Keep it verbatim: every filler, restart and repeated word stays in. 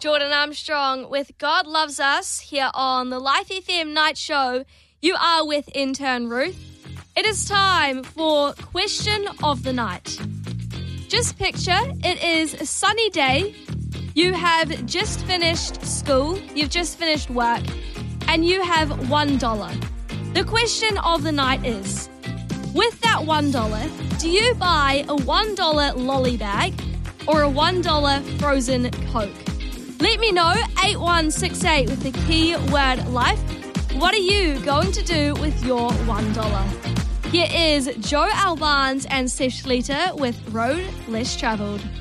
Jordan Armstrong with God Loves Us here on the Life F M Night Show. You are with intern Ruth. It is time for Question of the Night. Just picture it is a sunny day. You have just finished school, you've just finished work, and you have one dollar. The question of the night is, with that one dollar, do you buy a one dollar lolly bag or a one dollar frozen Coke? Let me know, eight one six eight with the keyword life. What are you going to do with your one dollar? Here is Joe Albans and Sesh Lita with Road Less Travelled.